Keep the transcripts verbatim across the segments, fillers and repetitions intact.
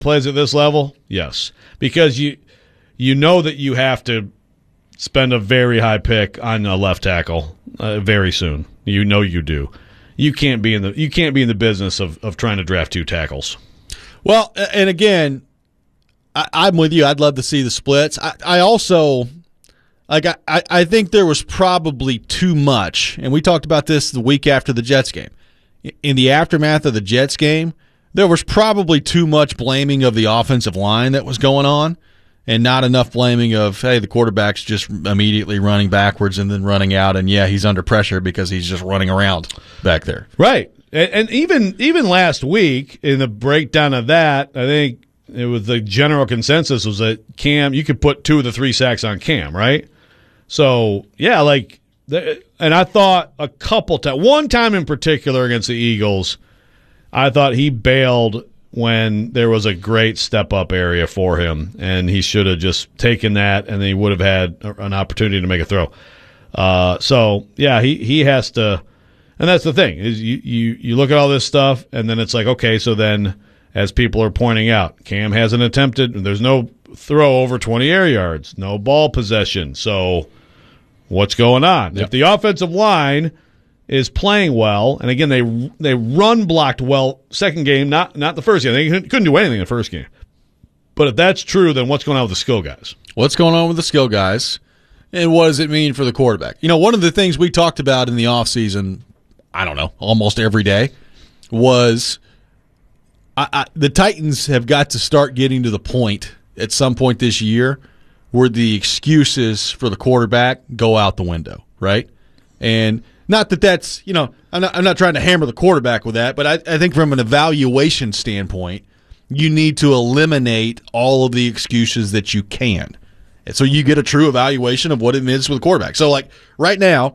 plays at this level, yes. Because you you know that you have to spend a very high pick on a left tackle uh, very soon. You know you do. You can't be in the you can't be in the business of, of trying to draft two tackles. Well, and again, I, I'm with you. I'd love to see the splits. I, I also like I, I think there was probably too much, and we talked about this the week after the Jets game. In the aftermath of the Jets game, there was probably too much blaming of the offensive line that was going on, and not enough blaming of, hey, the quarterback's just immediately running backwards and then running out, and yeah, he's under pressure because he's just running around back there. Right. And, and even even last week, in the breakdown of that, I think it was the general consensus was that Cam, you could put two of the three sacks on Cam, right? So, yeah, like, and I thought a couple times, one time in particular against the Eagles, I thought he bailed when there was a great step-up area for him, and he should have just taken that, and then he would have had an opportunity to make a throw. Uh, so, yeah, he, he has to – and that's the thing, is you, you, you look at all this stuff, and then it's like, okay, so then as people are pointing out, Cam hasn't attempted – there's no throw over twenty air yards, no ball possession. So what's going on? Yep. If the offensive line – is playing well, and again, they they run blocked well second game, not not the first game. They couldn't do anything in the first game. But if that's true, then what's going on with the skill guys? What's going on with the skill guys, and what does it mean for the quarterback? You know, one of the things we talked about in the offseason, I don't know, almost every day, was I, I, the Titans have got to start getting to the point at some point this year where the excuses for the quarterback go out the window, right? And not that that's, you know, I'm not, I'm not trying to hammer the quarterback with that, but I, I think from an evaluation standpoint, you need to eliminate all of the excuses that you can. And so you get a true evaluation of what it means with the quarterback. So, like, right now,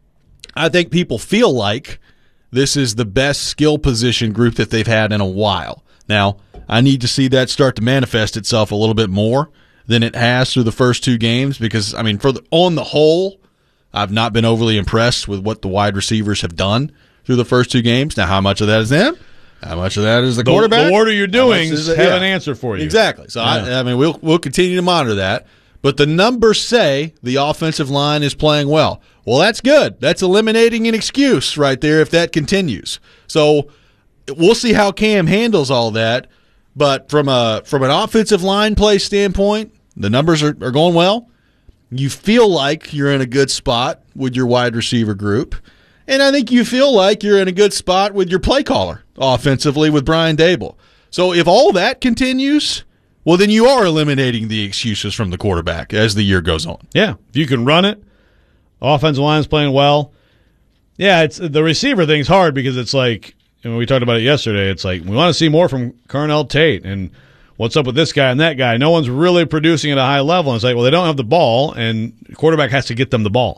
I think people feel like this is the best skill position group that they've had in a while. Now, I need to see that start to manifest itself a little bit more than it has through the first two games because, I mean, for the, on the whole, I've not been overly impressed with what the wide receivers have done through the first two games. Now, how much of that is them? How much of that is the, the quarterback? The order you're doing have yeah. an answer for you. Exactly. So, yeah. I, I mean, we'll we'll continue to monitor that. But the numbers say the offensive line is playing well. Well, that's good. That's eliminating an excuse right there if that continues. So we'll see how Cam handles all that. But from a from an offensive line play standpoint, the numbers are, are going well. You feel like you're in a good spot with your wide receiver group. And I think you feel like you're in a good spot with your play caller offensively with Brian Daboll. So if all that continues, well, then you are eliminating the excuses from the quarterback as the year goes on. Yeah, if you can run it, offensive line's playing well. Yeah, it's the receiver thing's hard because it's like, you know, we talked about it yesterday. It's like we want to see more from Carnell Tate and what's up with this guy and that guy? No one's really producing at a high level. And it's like, well, they don't have the ball, and the quarterback has to get them the ball.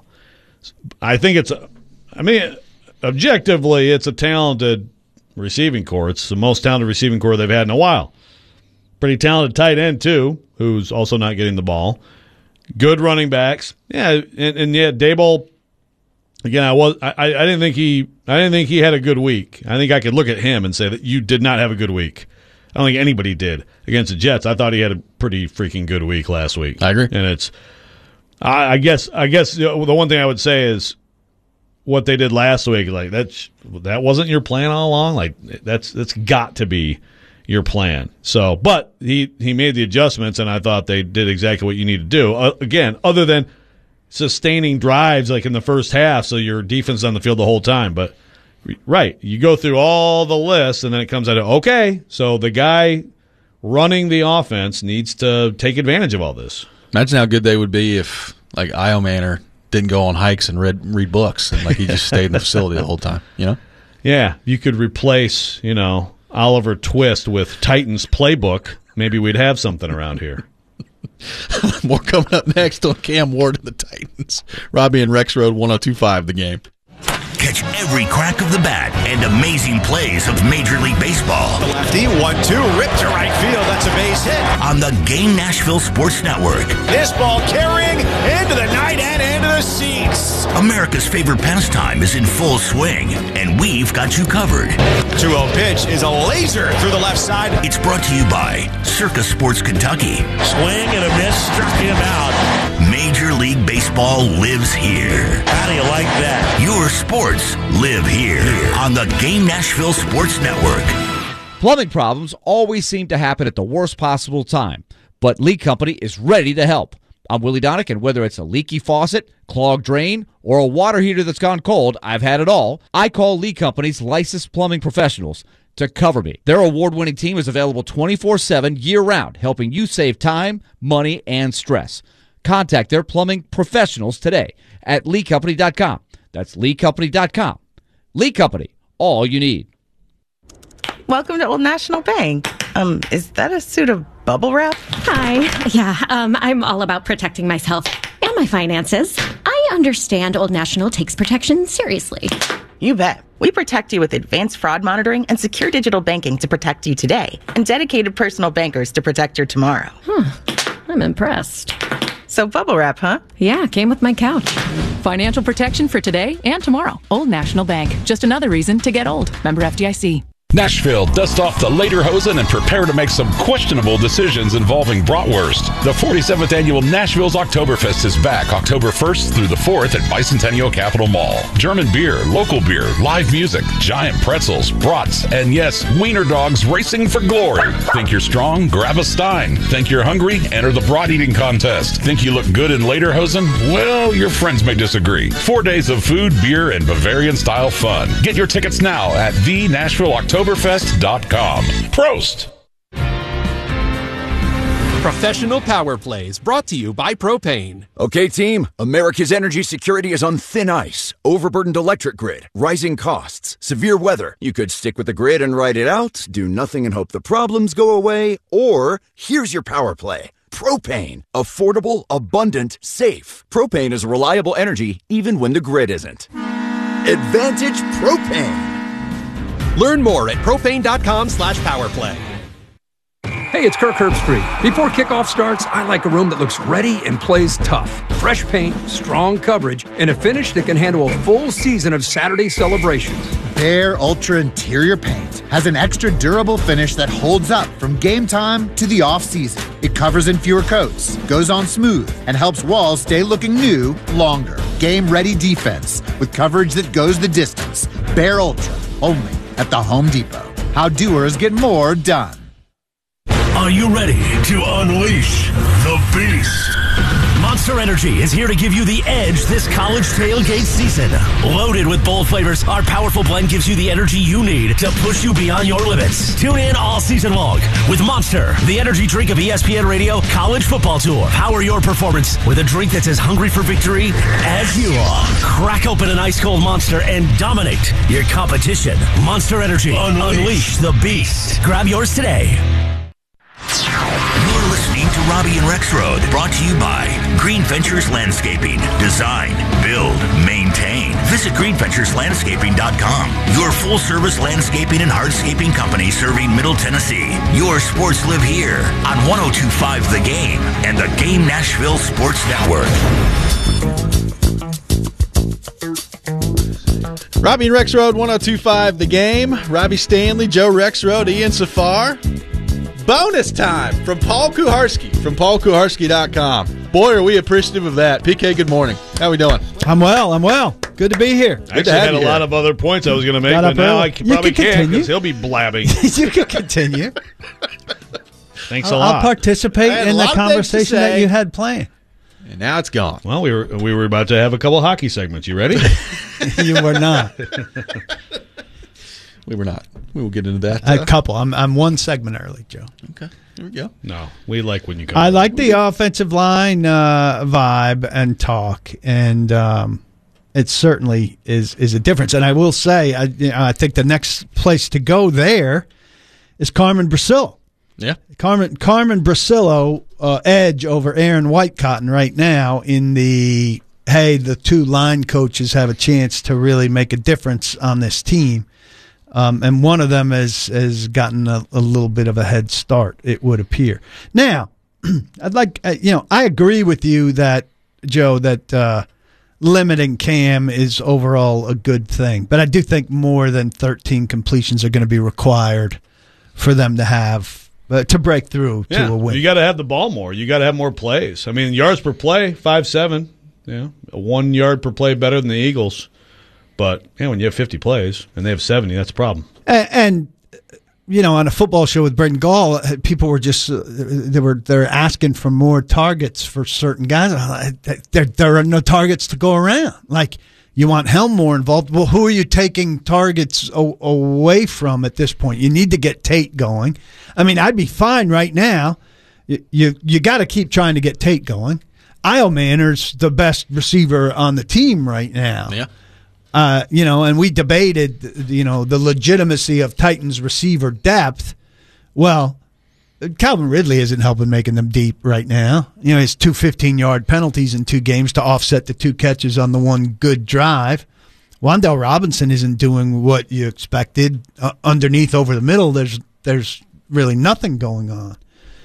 I think it's, a, I mean, objectively, it's a talented receiving core. It's the most talented receiving core they've had in a while. Pretty talented tight end, too, who's also not getting the ball. Good running backs. Yeah, and, and yeah, Daboll, again, I was I, I didn't think he I didn't think he had a good week. I think I could look at him and say that you did not have a good week. I don't think anybody did against the Jets. I thought he had a pretty freaking good week last week. I agree. And it's, I, I guess, I guess you know, the one thing I would say is what they did last week. Like that's that wasn't your plan all along. Like that's that's got to be your plan. So, but he he made the adjustments, and I thought they did exactly what you need to do. Uh, again, other than sustaining drives like in the first half, so your defense is on the field the whole time, but. Right. You go through all the lists, and then it comes out of, okay, so the guy running the offense needs to take advantage of all this. Imagine how good they would be if, like, Io Manor didn't go on hikes and read read books, and, like, he just stayed in the facility the whole time, you know? Yeah. You could replace, you know, Oliver Twist with Titans Playbook. Maybe we'd have something around here. More coming up next on Cam Ward and the Titans. Robbie and Rex Road, one oh two point five, The Game. Catch every crack of the bat and amazing plays of Major League Baseball. The lefty, one two, ripped to right field. That's a base hit. On the Game Nashville Sports Network. This ball carrying into the night and into the the seats. America's favorite pastime is in full swing, and we've got you covered. two oh pitch is a laser through the left side. It's brought to you by Circa Sports Kentucky. Swing and a miss, struck him out. Major League Baseball lives here. How do you like that? Your sports live here on the Game Nashville Sports Network. Plumbing problems always seem to happen at the worst possible time, but Lee Company is ready to help. I'm Willie Donick, and whether it's a leaky faucet, clogged drain, or a water heater that's gone cold, I've had it all. I call Lee Company's licensed plumbing professionals to cover me. Their award-winning team is available twenty-four seven year-round, helping you save time, money, and stress. Contact their plumbing professionals today at lee company dot com. That's lee company dot com. Lee Company, all you need. Welcome to Old National Bank. Um, is that a suit of bubble wrap? Hi. Yeah, um, I'm all about protecting myself and my finances. I understand Old National takes protection seriously. You bet. We protect you with advanced fraud monitoring and secure digital banking to protect you today, and dedicated personal bankers to protect your tomorrow. Huh. I'm impressed. So bubble wrap, huh? Yeah, came with my couch. Financial protection for today and tomorrow. Old National Bank. Just another reason to get old. Member F D I C. Nashville, dust off the lederhosen and prepare to make some questionable decisions involving bratwurst. The forty-seventh Annual Nashville's Oktoberfest is back October first through the fourth at Bicentennial Capitol Mall. German beer, local beer, live music, giant pretzels, brats, and yes, wiener dogs racing for glory. Think you're strong? Grab a Stein. Think you're hungry? Enter the brat eating contest. Think you look good in lederhosen? Well, your friends may disagree. Four days of food, beer, and Bavarian-style fun. Get your tickets now at the Nashville Oktoberfest. Oktoberfest dot com. Prost! Professional Power Plays brought to you by Propane. Okay, team. America's energy security is on thin ice. Overburdened electric grid, rising costs, severe weather. You could stick with the grid and ride it out, do nothing and hope the problems go away, or here's your power play. Propane. Affordable, abundant, safe. Propane is reliable energy even when the grid isn't. Advantage Propane. Learn more at propane.com slash powerplay. Hey, it's Kirk Herbstreit. Before kickoff starts, I like a room that looks ready and plays tough. Fresh paint, strong coverage, and a finish that can handle a full season of Saturday celebrations. Behr Ultra Interior Paint has an extra durable finish that holds up from game time to the off-season. It covers in fewer coats, goes on smooth, and helps walls stay looking new longer. Game-ready defense with coverage that goes the distance. Behr Ultra, only at the Home Depot. How doers get more done. Are you ready to unleash the beast? Monster Energy is here to give you the edge this college tailgate season. Loaded with bold flavors, our powerful blend gives you the energy you need to push you beyond your limits. Tune in all season long with Monster, the energy drink of E S P N Radio College Football Tour. Power your performance with a drink that's as hungry for victory as you are. Crack open an ice-cold Monster and dominate your competition. Monster Energy. Unleash, Unleash the beast. Grab yours today. You're listening to Robbie and Rex Road, brought to you by Green Ventures Landscaping. Design, build, maintain. Visit green ventures landscaping dot com. Your full-service landscaping and hardscaping company serving Middle Tennessee. Your sports live here on one oh two point five The Game and the Game Nashville Sports Network. Robbie and Rex Road, one oh two point five The Game. Robbie Stanley, Joe Rexrode, Ian Safar. Bonus time from Paul Kuharski from paul kuharski dot com. Boy, are we appreciative of that. P K, good morning. How we doing? I'm well. I'm well. Good to be here. I actually had a here. lot of other points I was going to make, Got but now I can, probably can can't because he'll be blabbing. You can continue. Thanks I'll, a lot. I'll participate in the conversation that you had playing. And now it's gone. Well, we were we were about to have a couple hockey segments. You ready? You were not. We were not. We will get into that. Uh, a couple. I'm I'm one segment early, Joe. Okay. Here we go. No, we like when you come. I like the offensive line uh, vibe and talk, and um, it certainly is is a difference. And I will say, I, you know, I think the next place to go there is Carmen Brasillo. Yeah, Carmen Carmen Brasillo uh, edge over Aaron Whitecotton right now in the hey, the two line coaches have a chance to really make a difference on this team. Um, and one of them has, has gotten a, a little bit of a head start, it would appear. Now, I'd like, uh, you know, I agree with you that, Joe, that uh, limiting Cam is overall a good thing. But I do think more than thirteen completions are going to be required for them to have uh, to break through yeah, to a win. You got to have the ball more. You got to have more plays. I mean, yards per play, five seven. Yeah, one yard per play better than the Eagles. But yeah, when you have fifty plays and they have seventy, that's a problem. And, and you know, on a football show with Brendan Gall, people were just uh, they were they're asking for more targets for certain guys. There there are no targets to go around. Like, you want Helm more involved. Well, who are you taking targets o- away from at this point? You need to get Tate going. I mean, I'd be fine right now. You you, you got to keep trying to get Tate going. Eilmaner's the best receiver on the team right now. Yeah. Uh, you know, and we debated, you know, the legitimacy of Titans receiver depth. Well, Calvin Ridley isn't helping making them deep right now. You know, his two fifteen-yard penalties in two games to offset the two catches on the one good drive. Wan'Dale Robinson isn't doing what you expected. Uh, underneath over the middle, there's there's really nothing going on.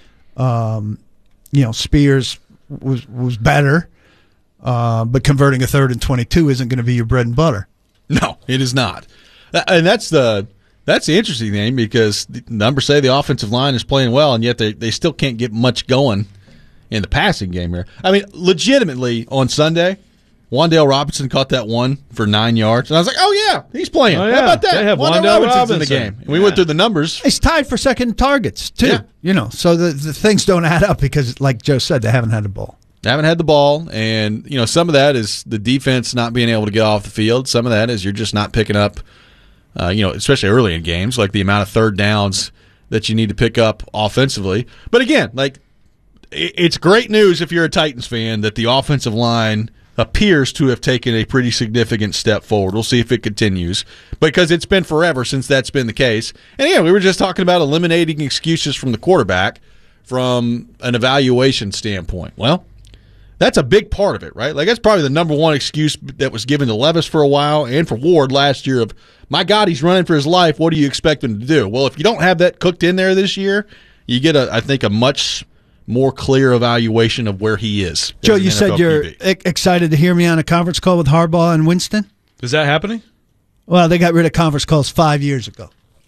Um, you know, Spears was was better. Uh, but converting a third and twenty-two isn't going to be your bread and butter. No, it is not. And that's the that's the interesting thing, because the numbers say the offensive line is playing well, and yet they, they still can't get much going in the passing game here. I mean, legitimately, on Sunday, Wan'Dale Robinson caught that one for nine yards, and I was like, oh, yeah, he's playing. Oh, yeah. How about that? They have Wan'Dale Wan'Dale Robinson's Robinson in the game. And we yeah. went through the numbers. He's tied for second targets, too. Yeah. You know, so the, the things don't add up because, like Joe said, they haven't had the ball. They haven't had the ball, and you know some of that is the defense not being able to get off the field. Some of that is you're just not picking up, uh, you know, especially early in games, like the amount of third downs that you need to pick up offensively. But again, like it's great news if you're a Titans fan that the offensive line appears to have taken a pretty significant step forward. We'll see if it continues, because it's been forever since that's been the case. And again, we were just talking about eliminating excuses from the quarterback from an evaluation standpoint. Well, that's a big part of it, right? Like, that's probably the number one excuse that was given to Levis for a while and for Ward last year of, my God, he's running for his life. What do you expect him to do? Well, if you don't have that cooked in there this year, you get, a, I think, a much more clear evaluation of where he is. Joe, you said you're e- excited to hear me on a conference call with Harbaugh and Winston? Is that happening? Well, they got rid of conference calls five years ago.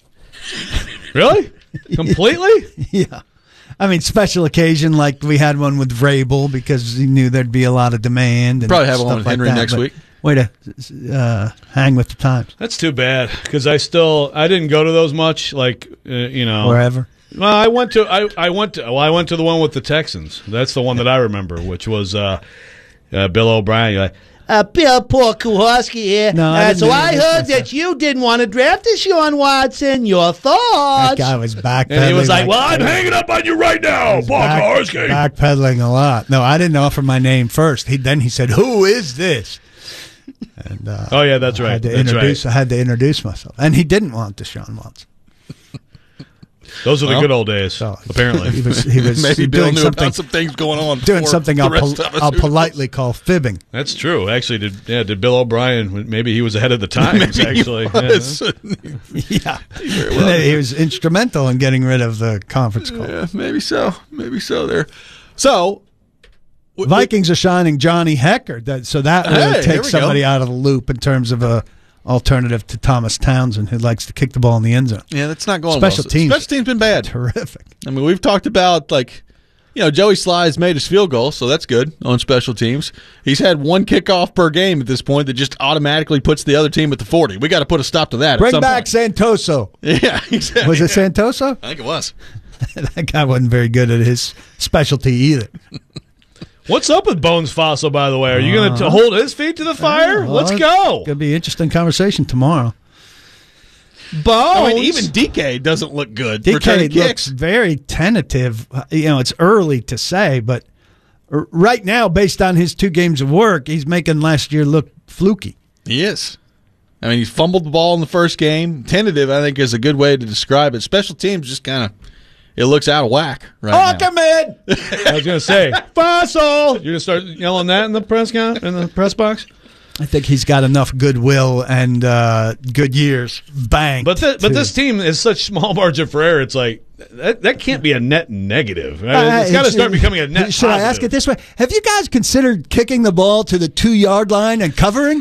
Really? Completely? Yeah. I mean, special occasion, like we had one with Vrabel because he knew there'd be a lot of demand. And probably have stuff one with like Henry that, next week. Way to uh, hang with the times. That's too bad, because I still I didn't go to those much. Like uh, you know, wherever. Well, I went to I, I went to well I went to the one with the Texans. That's the one that I remember, which was uh, uh, Bill O'Brien. You're like, Uh, Bill, poor Kowalski here. No, I uh, didn't so know I this heard myself. that you didn't want to draft Deshaun Watson. Your That thoughts? guy was backpedaling. and he was like, "Well, I'm back- hanging up on you right now, Paul back- Kowalski." backpedaling a lot. No, I didn't offer my name first. He then he said, "Who is this?" And uh, Oh yeah, that's I right. had to That's introduce. right. I had to introduce myself, and he didn't want Deshaun Watson. Those are the Well, good old days. So apparently, he was he was Maybe Bill doing knew something about some things going on. doing before something the I'll, rest pol- of us I'll knew. politely call fibbing. that's true. Actually, did yeah? Did Bill O'Brien? Maybe he was ahead of the times. Maybe he actually, was. Yeah, he was instrumental in getting rid of the conference call. Yeah, maybe so. Maybe so. There. So. w- Vikings are shining Johnny Hecker, that, so that really Hey, here takes we somebody go. out of the loop in terms of a alternative to Thomas Townsend, who likes to kick the ball in the end zone. Yeah, that's not going Special well. teams. Special teams been bad. Terrific. I mean, we've talked about, like, you know, Joey Sly's made his field goal, so that's good on special teams. He's had one kickoff per game at this point that just automatically puts the other team at the forty. We got to put a stop to that. Bring at some back point. Santoso. Yeah, exactly. Was it Santoso? I think it was. That guy wasn't very good at his specialty either. what's up with Bones Fossil? By the way, are you going Uh, to hold his feet to the fire? Well, Let's it's go. Going to be an interesting conversation tomorrow. Bones. I mean, even D K doesn't look good. D K returning looks kicks. very tentative. You know, it's early to say, but r- right now, based on his two games of work, he's making last year look fluky. He is. I mean, he fumbled the ball in the first game. Tentative, I think, is a good way to describe it. Special teams just kind of, it looks out of whack right now. Hawkerman! I was going to say Fossil. You're going to start yelling that in the press con- in the press box. I think he's got enough goodwill and uh, good years. Bang. But th- but this team is such small margin for error. It's like that, that can't be a net negative. I mean, Uh, it's got to should- start becoming a net Should I ask positive. it this way? Have you guys considered kicking the ball to the two-yard line and covering?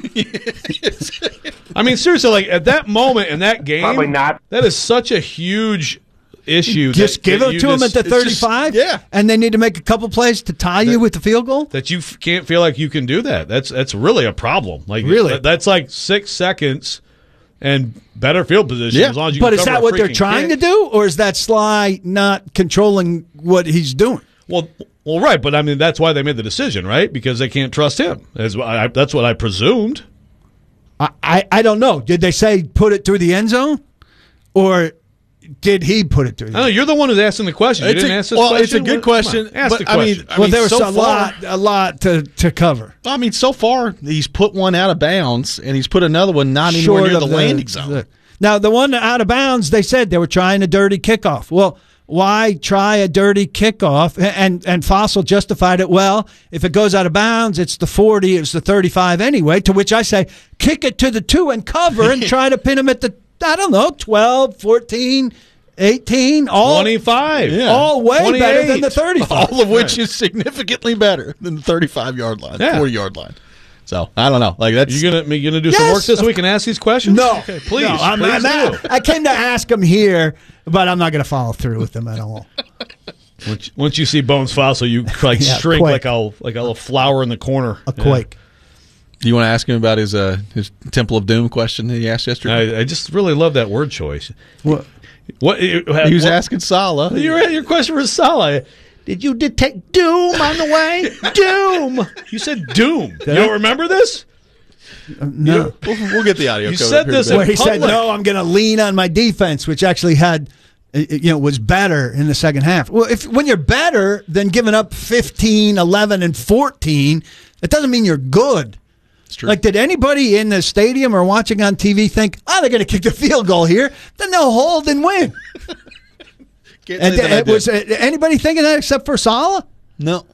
I mean, seriously, like at that moment in that game, Probably not. That is such a huge issue. Just that, give that it you to them just- at the it's just- thirty-five? yeah. And they need to make a couple plays to tie you with the field goal? That you f- can't feel like you can do that. That's that's really a problem. Like Really? that- that's like six seconds and better field position Yeah. as long as you. But can is cover that a what they're freaking trying kick. to do? Or is that Sly not controlling what he's doing? Well, well, right, but I mean that's why they made the decision, right? Because they can't trust him. That's, what I, that's what I presumed. I, I, I don't know. Did they say put it through the end zone? Or did he put it through the I know you're the one who's asking the question. You It's didn't a- ask this well, question. it's a good What- come on, question, ask but the I mean- question. I well, there was so a far- lot, a lot to, to cover. I mean, so far he's put one out of bounds, and he's put another one not anywhere Short near of the, landing zone. the- now, the one out of bounds, they said they were trying a dirty kickoff. Well, why try a dirty kickoff? And and Fossil justified it well. If it goes out of bounds, it's the forty, it's the thirty-five anyway. To which I say, kick it to the two and cover and try to pin him at the, I don't know, twelve, fourteen, eighteen, all twenty-five. Yeah. all way better than twenty-eight. the thirty-five. All of which is significantly better than the thirty-five-yard line, Yeah. forty-yard line. So, I don't know. Like that's You gonna you gonna do some Yes. work this week and ask these questions? No, okay, please, No, I'm, please I'm do. not- I came to ask him here, but I'm not going to follow through with them at all. Once, once you see Bones Fossil, you like Yeah, shrink quake. like a like a little flower in the corner. A quake. Do you want to ask him about his uh, his Temple of Doom question that he asked yesterday? I, I just really love that word choice. What? What he was what, asking Salah. Your your question was Salah. Did you detect doom on the way? Doom. You said doom. You don't remember this? No. We'll, we'll get the audio. You covered said up here in a this bit. Where he said, public. no, I'm going to lean on my defense, which actually had, uh, you know, was better in the second half. Well, if when you're better than giving up fifteen, eleven, and fourteen, it doesn't mean you're good. It's true. Like, did anybody in the stadium or watching on T V think, oh, they're going to kick the field goal here? Then they'll hold and win. Can't And say that I th- was did. uh, anybody thinking that except for Salah? No,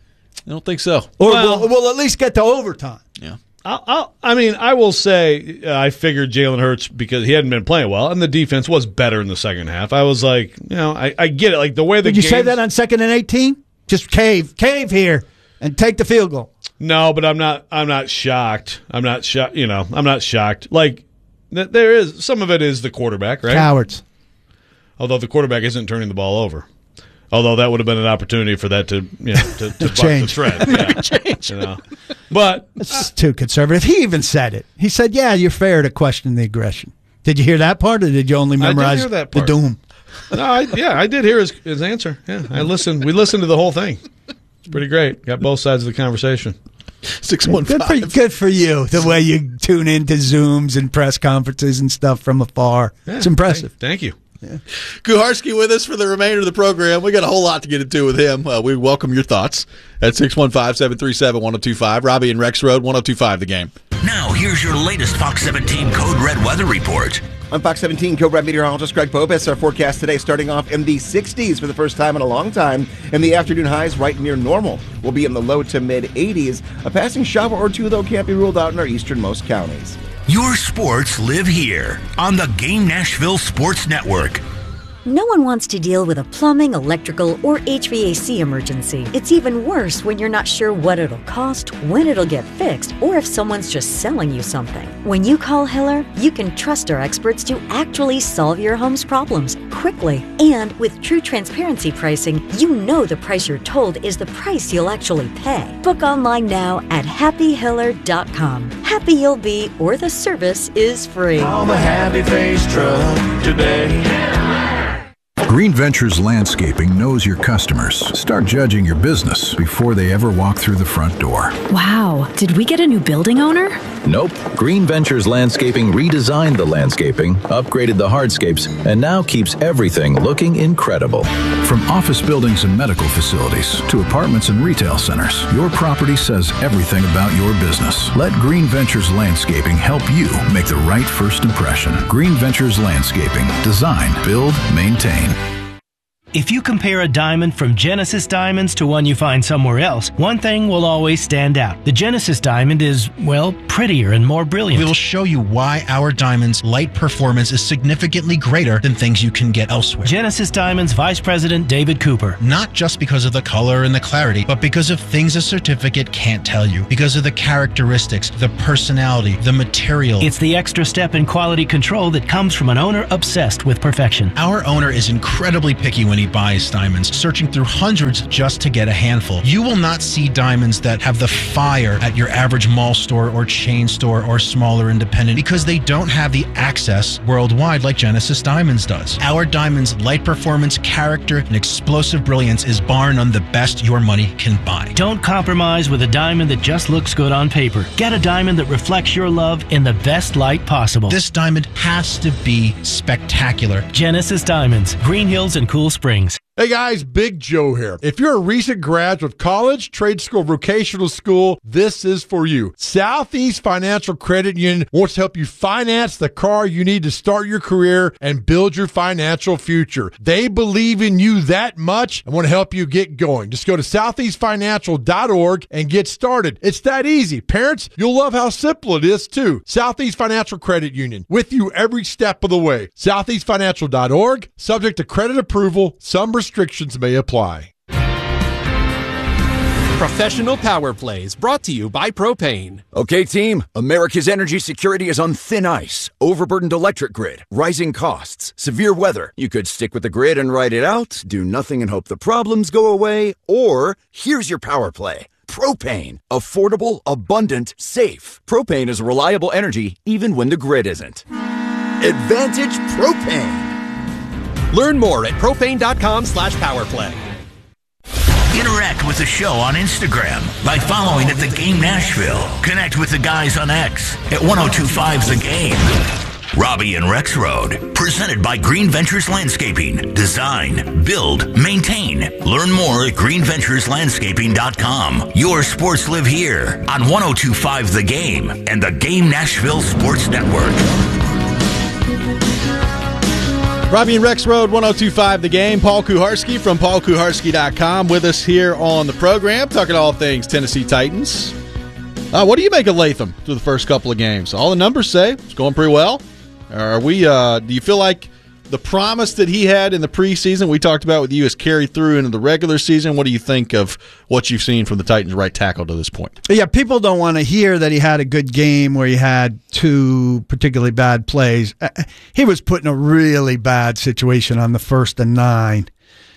I don't think so. Or Well- we'll, we'll at least get to overtime. Yeah. I'll, I'll, I mean, I will say uh, I figured Jalen Hurts because he hadn't been playing well, and the defense was better in the second half. I was like, you know, I, I get it. Like the way the Did you say games- that on second and eighteen? Just cave, cave here, and take the field goal. No, but I'm not. I'm not shocked. I'm not shocked. You know, I'm not shocked. Like th- there is some of it is the quarterback, right? Cowards. Although the quarterback isn't turning the ball over. Although that would have been an opportunity for that to, you know, to, to buck the change. trend. Yeah. Change. You know. But It's too conservative. He even said it. He said, yeah, you're fair to question the aggression. Did you hear that part, or did you only I did memorize hear that the part. doom? no, I, yeah, I did hear his, his answer. Yeah, I listened. We listened to the whole thing. It's pretty great. Got both sides of the conversation. Six one Good for, five. good for you, the way you tune into Zooms and press conferences and stuff from afar. Yeah, It's impressive. Thank, thank you. Kuharski with us for the remainder of the program. We got a whole lot to get into with him. Uh, we welcome your thoughts at six one five, seven three seven, one oh two five. Robbie and Rex Road, one oh two five The Game. Now, here's your latest Fox seventeen Code Red weather report. I'm Fox seventeen Code Red meteorologist Greg Popes. Our forecast today starting off in the sixties for the first time in a long time. And the afternoon highs right near normal. We'll be in the low to mid eighties. A passing shower or two, though, can't be ruled out in our easternmost counties. Your sports live here on the Game Nashville Sports Network. No one wants to deal with a plumbing, electrical, or H V A C emergency. It's even worse when you're not sure what it'll cost, when it'll get fixed, or if someone's just selling you something. When you call Hiller, you can trust our experts to actually solve your home's problems quickly. And with true transparency pricing, you know the price you're told is the price you'll actually pay. Book online now at happy hiller dot com. Happy you'll be, or the service is free. Call the Happy Face Truck today. Green Ventures Landscaping knows your customers. Start judging your business before they ever walk through the front door. Wow, did we get a new building owner? Nope. Green Ventures Landscaping redesigned the landscaping, upgraded the hardscapes, and now keeps everything looking incredible. From office buildings and medical facilities to apartments and retail centers, your property says everything about your business. Let Green Ventures Landscaping help you make the right first impression. Green Ventures Landscaping. Design, build, maintain. If you compare a diamond from Genesis Diamonds to one you find somewhere else, one thing will always stand out. The Genesis diamond is, well, prettier and more brilliant. We will show you why our diamond's light performance is significantly greater than things you can get elsewhere. Genesis Diamonds Vice President David Cooper. Not just because of the color and the clarity, but because of things a certificate can't tell you. Because of the characteristics, the personality, the material. It's the extra step in quality control that comes from an owner obsessed with perfection. Our owner is incredibly picky when he buys diamonds, searching through hundreds just to get a handful. You will not see diamonds that have the fire at your average mall store or chain store or smaller independent because they don't have the access worldwide like Genesis Diamonds does. Our diamond's light performance, character, and explosive brilliance is bar none the best your money can buy. Don't compromise with a diamond that just looks good on paper. Get a diamond that reflects your love in the best light possible. This diamond has to be spectacular. Genesis Diamonds, Green Hills and Cool Springs. Hey guys, Big Joe here. If you're a recent graduate of college, trade school, vocational school, this is for you. Southeast Financial Credit Union wants to help you finance the car you need to start your career and build your financial future. They believe in you that much and want to help you get going. Just go to southeast financial dot org and get started. It's that easy. Parents, you'll love how simple it is too. Southeast Financial Credit Union, with you every step of the way. southeast financial dot org, subject to credit approval, some restrictions may apply. Professional Power Plays, brought to you by Propane. Okay, team, America's energy security is on thin ice. Overburdened electric grid, rising costs, severe weather. You could stick with the grid and ride it out, do nothing and hope the problems go away, or here's your power play. Propane. Affordable, abundant, safe. Propane is reliable energy even when the grid isn't. Advantage Propane. Learn more at propane.com slash powerplay. Interact with the show on Instagram by following at The Game Nashville. Connect with the guys on X at ten twenty-five The Game. Robbie and Rex Road, presented by Green Ventures Landscaping. Design, build, maintain. Learn more at green ventures landscaping dot com. Your sports live here on ten twenty-five The Game and the Game Nashville Sports Network. Robbie and Rex Road, ten twenty-five The Game. Paul Kuharsky from paul kuharsky dot com with us here on the program, talking all things Tennessee Titans. Uh, what do you make of Latham through the first couple of games? All the numbers say it's going pretty well. Are we? Uh, do you feel like the promise that he had in the preseason, we talked about with you, has carried through into the regular season? What do you think of what you've seen from the Titans' right tackle to this point? Yeah, people don't want to hear that he had a good game where he had two particularly bad plays. He was put in a really bad situation on the first and nine.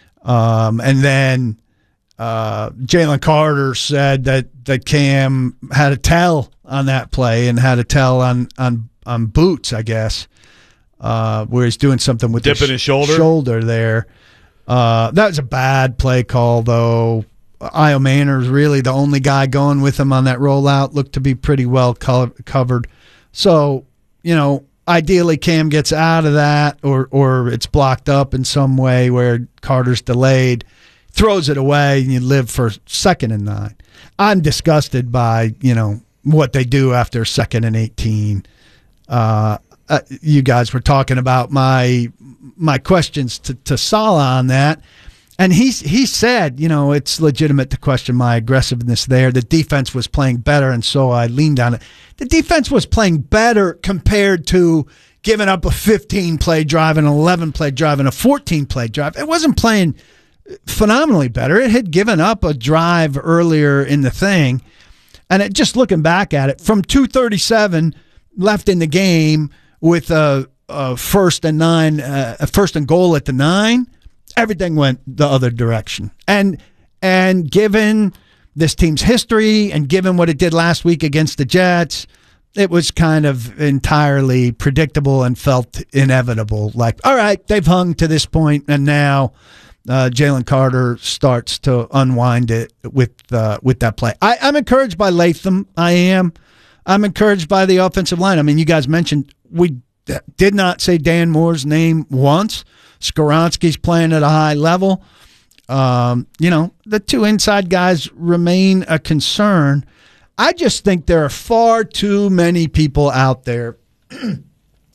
Um, and then uh, Jalen Carter said that, that Cam had a tell on that play and had a tell on, on, on boots, I guess. Uh, where he's doing something with dipping his, his shoulder, shoulder there. Uh, that was a bad play call, though. Io Manor's really the only guy going with him on that rollout. Looked to be pretty well co- covered. So, you know, ideally Cam gets out of that, or or it's blocked up in some way where Carter's delayed, throws it away, and you live for second and nine. I'm disgusted by, you know, what they do after second and eighteen. Uh, Uh, you guys were talking about my my questions to, to Saleh on that, and he he said, you know, it's legitimate to question my aggressiveness there. The defense was playing better, and so I leaned on it. The defense was playing better compared to giving up a fifteen-play drive, an eleven-play drive, and a fourteen-play drive. It wasn't playing phenomenally better. It had given up a drive earlier in the thing, and it, just looking back at it, from two thirty-seven left in the game, with a, a first and nine, uh, a first and goal at the nine, everything went the other direction. And and given this team's history and given what it did last week against the Jets, it was kind of entirely predictable and felt inevitable. Like, all right, they've hung to this point, and now uh, Jalen Carter starts to unwind it with uh, with that play. I, I'm encouraged by Latham. I am. I'm encouraged by the offensive line. I mean, you guys mentioned we did not say Dan Moore's name once. Skoronski's playing at a high level. Um, you know, the two inside guys remain a concern. I just think there are far too many people out there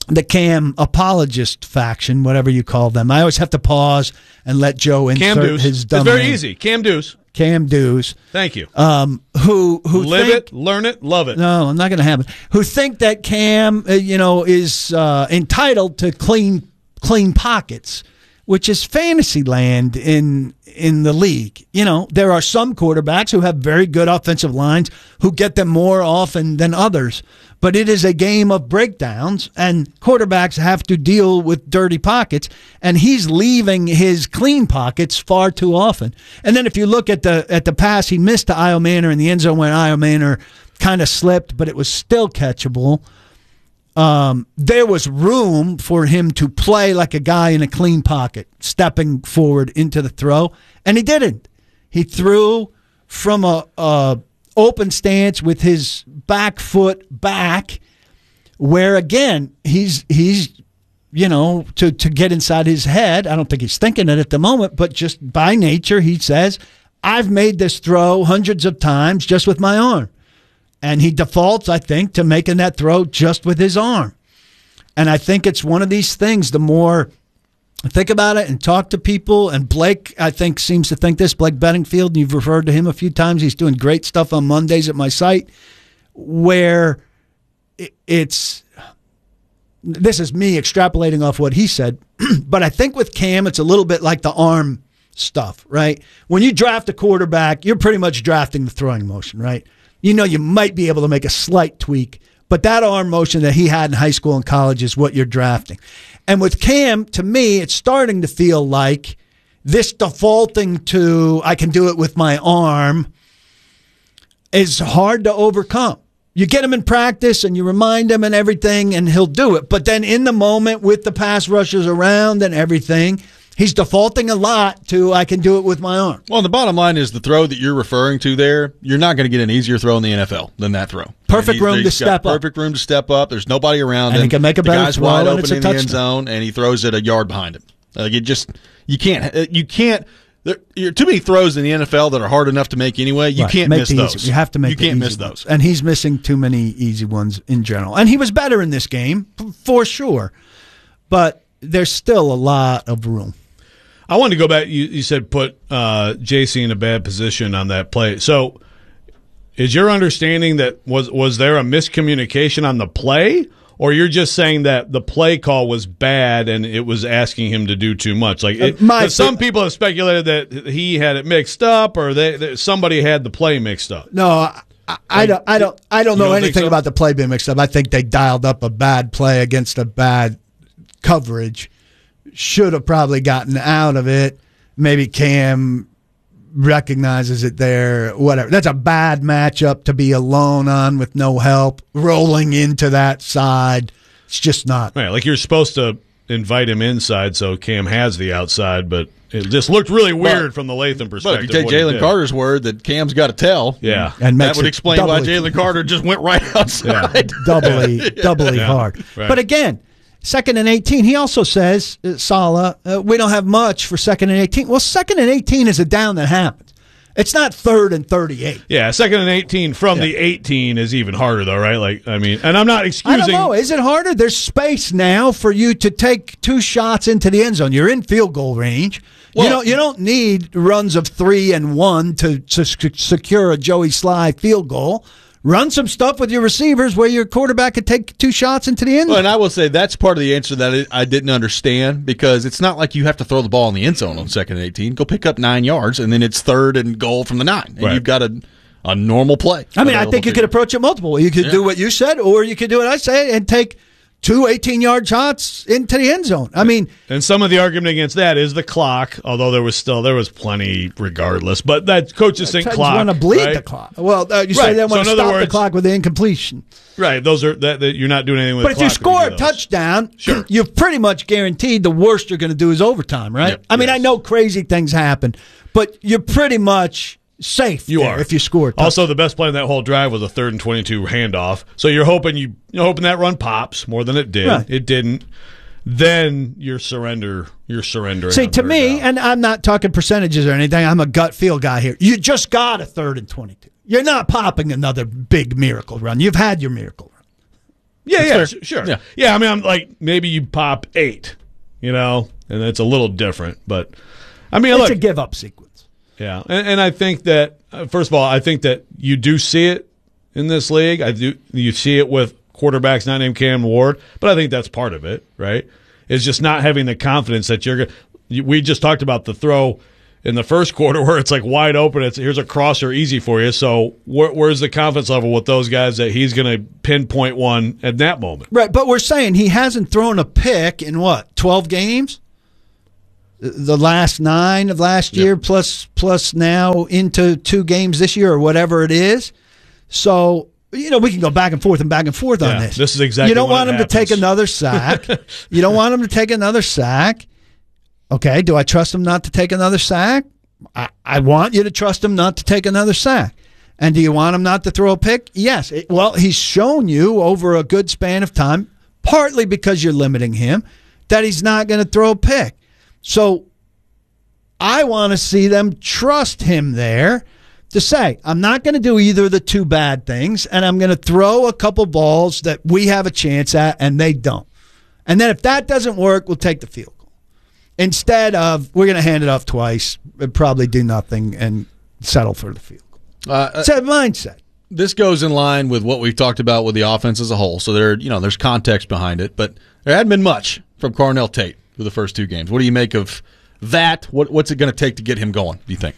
the Cam apologist faction, whatever you call them. I always have to pause and let Joe Cam insert Deuce. his dumb It's very name. easy. Cam Deuce. Cam Deuce. Thank you. Um, who who live think, it, learn it, love it. No, I'm not going to have it. Who think that Cam, uh, you know, is uh, entitled to clean clean pockets, which is fantasy land in in the league. You know, there are some quarterbacks who have very good offensive lines who get them more often than others. But it is a game of breakdowns, and quarterbacks have to deal with dirty pockets, and he's leaving his clean pockets far too often. And then if you look at the at the pass he missed to Io Manor in the end zone when Io Manor kind of slipped, but it was still catchable. Um, there was room for him to play like a guy in a clean pocket, stepping forward into the throw, and he didn't. He threw from a, a open stance with his back foot back, where again he's he's you know to to get inside his head. I don't think he's thinking it at the moment, but just by nature he says, "I've made this throw hundreds of times just with my arm." And he defaults, I think, to making that throw just with his arm. And I think it's one of these things, the more I think about it and talk to people, and Blake, I think, seems to think this, Blake Bedingfield, you've referred to him a few times. He's doing great stuff on Mondays at my site, where it's, this is me extrapolating off what he said, but I think with Cam, it's a little bit like the arm stuff, right? When you draft a quarterback, you're pretty much drafting the throwing motion, right? You know you might be able to make a slight tweak, but that arm motion that he had in high school and college is what you're drafting. And with Cam, to me, it's starting to feel like this defaulting to, I can do it with my arm, is hard to overcome. You get him in practice and you remind him and everything, and he'll do it. But then in the moment with the pass rushers around and everything, he's defaulting a lot to, I can do it with my arm. Well, the bottom line is the throw that you're referring to there, you're not going to get an easier throw in the N F L than that throw. Perfect room to step up. Perfect room to step up. There's nobody around And him. he can make a the better guy's throw, wide and open it's a in the end touchdown. zone, and he throws it a yard behind him. Like it just, you can't, you can't. There are too many throws in the N F L that are hard enough to make anyway. You Right. can't Make miss the those. easy- You have to make You the can't easy miss ones. those. And he's missing too many easy ones in general. And he was better in this game, for sure. But there's still a lot of room. I wanted to go back. You, you said put uh, J C in a bad position on that play. So is your understanding that was was there a miscommunication on the play? Or you're just saying that the play call was bad and it was asking him to do too much? Like it, Uh, my- 'cause some people have speculated that he had it mixed up, or they, that somebody had the play mixed up. No, I, I, I don't. I don't. I don't You know don't think anything so? about the play being mixed up. I think they dialed up a bad play against a bad coverage. Should have probably gotten out of it. Maybe Cam recognizes it there. Whatever. That's a bad matchup to be alone on with no help. Rolling into that side, it's just not. Right, like you're supposed to invite him inside so Cam has the outside, but it just looked really weird But- from the Latham But perspective. if you take what he Jalen did. Carter's word that Cam's got to tell, Yeah. And that makes would it explain why doubly- Jalen Carter just went right outside. doubly doubly Yeah. hard. Right. But again, second and eighteen, he also says, uh, Saleh, uh, we don't have much for second and eighteen. Well, second and eighteen is a down that happens. It's not third and thirty-eight. Yeah, second and eighteen from the eighteen is even harder, though, right? Like, I mean, and I'm not I excusing. don't know. Is it harder? There's space now for you to take two shots into the end zone. You're in field goal range. you don't. You don't need runs of three and one to, to sec- secure a Joey Sly field goal. Run some stuff with your receivers where your quarterback could take two shots into the end Well, zone. and I will say that's part of the answer that I I didn't understand, because it's not like you have to throw the ball in the end zone on second and eighteen. Go pick up nine yards, and then it's third and goal from the nine, and Right. you've got a a normal play. I mean, I available think you to could approach it multiple ways. You could Yeah. do what you said, or you could do what I say and take two eighteen-yard shots into the end zone. I mean, And some of the argument against that is the clock, although there was still there was plenty regardless. But that coaches think Titans clock want to bleed right? the clock. Well, uh, you say Right. they want So to in stop other the words- clock with the incompletion. Right, those are that, that you're not doing anything with. But the if you clock when score a do those. touchdown, Sure. you've pretty much guaranteed the worst you're going to do is overtime, right? Yep. I mean, I know crazy things happen, but you're pretty much safe You there are if you score. a touchdown. Also, the best play in that whole drive was a third and twenty-two handoff. So you're hoping you you're hoping that run pops more than it did. Right. It didn't. Then you're surrender. You're surrendering. See, on to third me, down. and I'm not talking percentages or anything, I'm a gut feel guy here. You just got a third and twenty-two. You're not popping another big miracle run. You've had your miracle run. Yeah, That's yeah, fair. sh- sure. Yeah. yeah, I mean, I'm like, maybe you pop eight, you know, and it's a little different. But, I mean, It's look. a give-up sequence. Yeah, and, and I think that, uh, first of all, I think that you do see it in this league. I do. You see it with quarterbacks not named Cam Ward, but I think that's part of it, right? It's just not having the confidence that you're going to – we just talked about the throw in the first quarter where it's like wide open. It's here's a crosser easy for you. So where, where's the confidence level with those guys that he's going to pinpoint one at that moment? Right, but we're saying he hasn't thrown a pick in what, twelve games? The last nine of last year, yep. plus plus now into two games this year or whatever it is. So, you know, we can go back and forth and back and forth yeah, on this. This is exactly You don't when want it him happens. to take another sack. You don't want him to take another sack. Okay, do I trust him not to take another sack? I, I want you to trust him not to take another sack. And do you want him not to throw a pick? Yes. It, well, he's shown you over a good span of time, partly because you're limiting him, that he's not going to throw a pick. So I want to see them trust him there to say, I'm not going to do either of the two bad things, and I'm going to throw a couple balls that we have a chance at, and they don't. And then if that doesn't work, we'll take the field goal. Instead of, we're going to hand it off twice, and probably do nothing, and settle for the field goal. Uh, it's that mindset. This goes in line with what we've talked about with the offense as a whole. So there, you know, there's context behind it, but there hadn't been much from Carnell Tate for the first two games. What do you make of that? What, what's it going to take to get him going, do you think?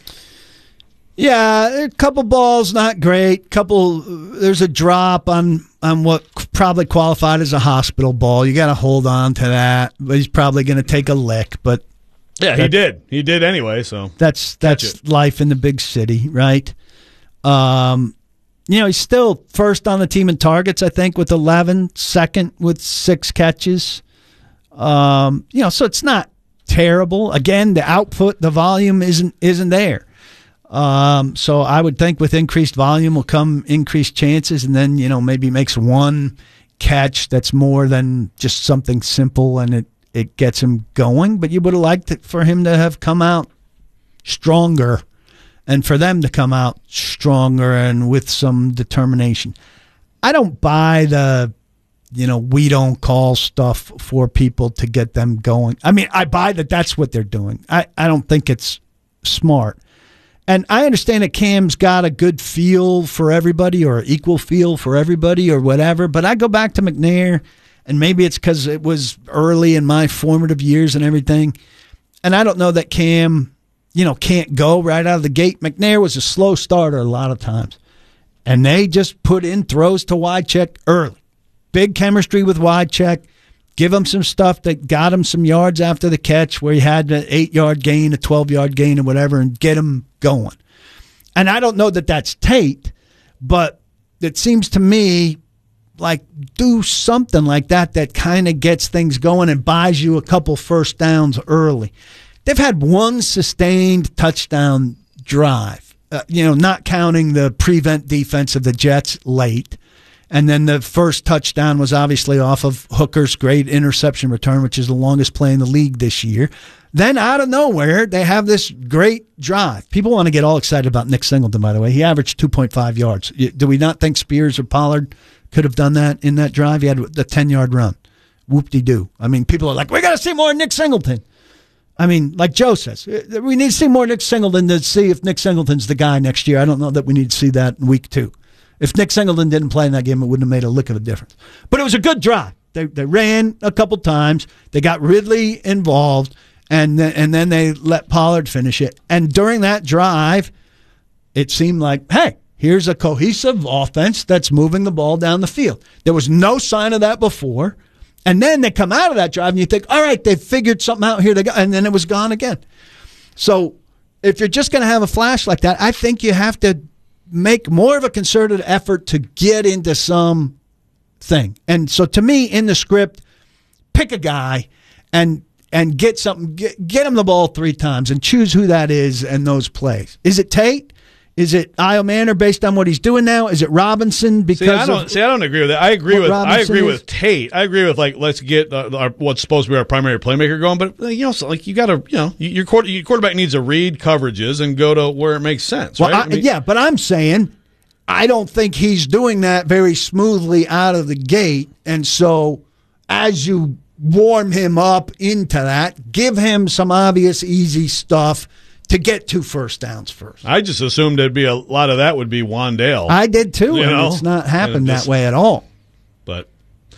Yeah, a couple balls not great. Couple, there's a drop on on what probably qualified as a hospital ball. You got to hold on to that. But he's probably going to take a lick. But yeah, he did. He did anyway. So that's that's life in the big city, right? Um, you know, he's still first on the team in targets, I think, with eleven. Second with six catches. Um, you know, so it's not terrible. Again, the output, the volume isn't isn't there. Um, so I would think with increased volume will come increased chances, and then, you know, maybe makes one catch that's more than just something simple, and it, it gets him going. But you would have liked it for him to have come out stronger, and for them to come out stronger and with some determination. I don't buy the, you know, we don't call stuff for people to get them going. I mean, I buy that that's what they're doing. I, I don't think it's smart. And I understand that Cam's got a good feel for everybody or equal feel for everybody or whatever, but I go back to McNair, and maybe it's because it was early in my formative years and everything, and I don't know that Cam, you know, can't go right out of the gate. McNair was a slow starter a lot of times, and they just put in throws to Wycheck early. Big chemistry with Wycheck. Give him some stuff that got him some yards after the catch where he had an eight-yard gain, a twelve-yard gain or whatever, and get him going. And I don't know that that's Tate, but it seems to me like do something like that that kind of gets things going and buys you a couple first downs early. They've had one sustained touchdown drive, uh, you know, not counting the prevent defense of the Jets late. And then the first touchdown was obviously off of Hooker's great interception return, which is the longest play in the league this year. Then out of nowhere, they have this great drive. People want to get all excited about Nick Singleton, by the way. He averaged two point five yards. Do we not think Spears or Pollard could have done that in that drive? He had the ten-yard run. Whoop-de-doo. I mean, people are like, we got to see more Nick Singleton. I mean, like Joe says, we need to see more Nick Singleton to see if Nick Singleton's the guy next year. I don't know that we need to see that in week two. If Nick Singleton didn't play in that game, it wouldn't have made a lick of a difference. But it was a good drive. They they ran a couple times. They got Ridley involved, and then, and then they let Pollard finish it. And during that drive, it seemed like, hey, here's a cohesive offense that's moving the ball down the field. There was no sign of that before. And then they come out of that drive, and you think, all right, they've figured something out here. They go, and then it was gone again. So if you're just going to have a flash like that, I think you have to make more of a concerted effort to get into some thing. And so to me, in the script, pick a guy and and get something, get, get him the ball three times and choose who that is and those plays. Is it Tate? Is it Io Manor based on what he's doing now? Is it Robinson? Because see, I don't of see. I don't agree with that. I agree with. Robinson I agree is? with Tate. I agree with like let's get uh, our, what's supposed to be our primary playmaker going. But you know, so, like you got to you know your, quarter, your quarterback needs to read coverages and go to where it makes sense. Well, right? I, I mean, yeah, but I'm saying I don't think he's doing that very smoothly out of the gate. And so as you warm him up into that, give him some obvious easy stuff to get two first downs first. I just assumed there'd be a lot of that would be Wandale. I did too, You and know? it's not happened just- that way at all. But,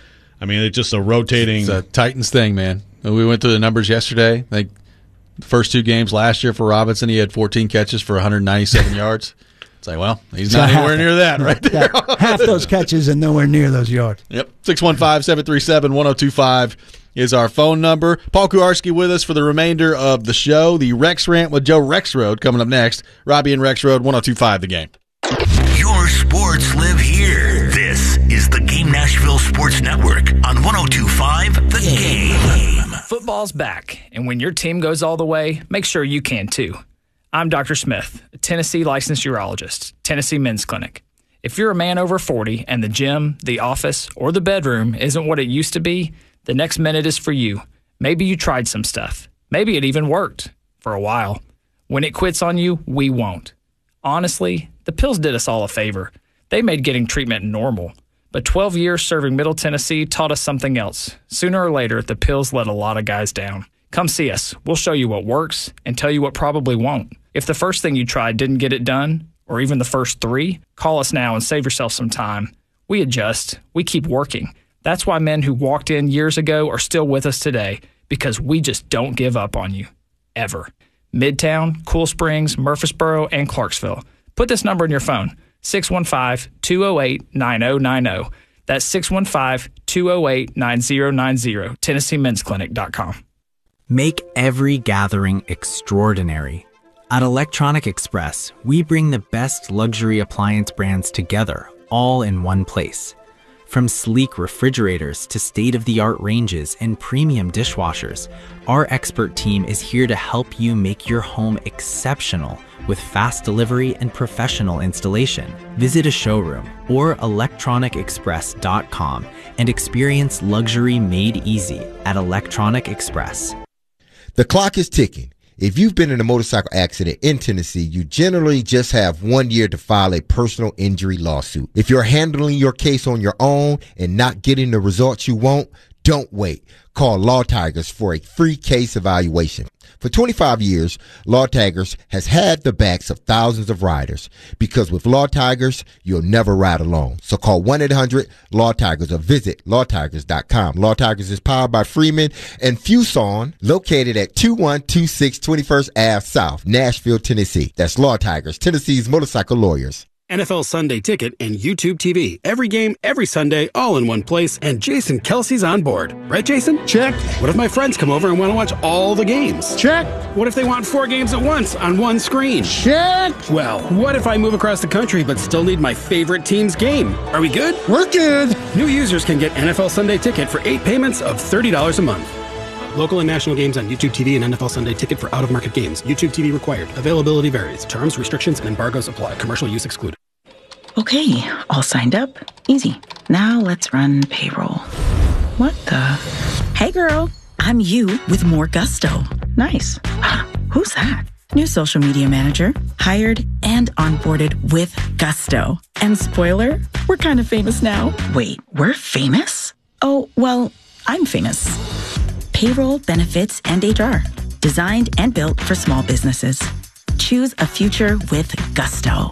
I mean, it's just a rotating. It's a Titans thing, man. We went through the numbers yesterday. Like the first two games last year for Robinson, he had fourteen catches for one hundred ninety-seven yards. It's like, well, he's So not half anywhere that. near that right there. Yeah, half those catches and nowhere near those yards. Yep. six one five, seven three seven, one oh two five is our phone number. Paul Kuharski with us for the remainder of the show. The Rex Rant with Joe Rexroad coming up next. Robbie and Rexroad, one oh two five The Game. Your sports live here. This is the Game Nashville Sports Network on one oh two point five The Game. Football's back, and when your team goes all the way, make sure you can too. I'm Doctor Smith, a Tennessee licensed urologist, Tennessee Men's Clinic. If you're a man over forty and the gym, the office, or the bedroom isn't what it used to be, the next minute is for you. Maybe you tried some stuff. Maybe it even worked for a while. When it quits on you, we won't. Honestly, the pills did us all a favor. They made getting treatment normal. But twelve years serving Middle Tennessee taught us something else. Sooner or later, the pills let a lot of guys down. Come see us. We'll show you what works and tell you what probably won't. If the first thing you tried didn't get it done, or even the first three, call us now and save yourself some time. We adjust. We keep working. That's why men who walked in years ago are still with us today, because we just don't give up on you. Ever. Midtown, Cool Springs, Murfreesboro, and Clarksville. Put this number in your phone, six one five, two oh eight, nine oh nine oh. That's six one five, two oh eight, nine oh nine oh, Tennessee Men's Clinic dot com. Make every gathering extraordinary. At Electronic Express, we bring the best luxury appliance brands together, all in one place. From sleek refrigerators to state-of-the-art ranges and premium dishwashers, our expert team is here to help you make your home exceptional with fast delivery and professional installation. Visit a showroom or electronic express dot com and experience luxury made easy at Electronic Express. The clock is ticking. If you've been in a motorcycle accident in Tennessee, you generally just have one year to file a personal injury lawsuit. If you're handling your case on your own and not getting the results you want, don't wait. Call Law Tigers for a free case evaluation. For twenty-five years, Law Tigers has had the backs of thousands of riders, because with Law Tigers, you'll never ride alone. So call one eight hundred Law Tigers or visit law tigers dot com. Law Tigers is powered by Freeman and Fuson, located at two one two six twenty-first Avenue South, Nashville, Tennessee. That's Law Tigers, Tennessee's motorcycle lawyers. N F L Sunday Ticket and YouTube T V. Every game, every Sunday, all in one place, and Jason Kelsey's on board. Right, Jason? Check. What if my friends come over and want to watch all the games? Check. What if they want four games at once on one screen? Check. Well, what if I move across the country but still need my favorite team's game? Are we good? We're good. New users can get N F L Sunday Ticket for eight payments of thirty dollars a month. Local and national games on YouTube T V and N F L Sunday Ticket for out-of-market games. YouTube T V required. Availability varies. Terms, restrictions, and embargoes apply. Commercial use excluded. Okay, all signed up. Easy. Now let's run payroll. What the? Hey girl, I'm you with more gusto. Nice. Who's that? New social media manager. Hired and onboarded with gusto. And spoiler, we're kind of famous now. Wait, we're famous? Oh, well, I'm famous. Payroll, benefits, and H R. Designed and built for small businesses. Choose a future with gusto.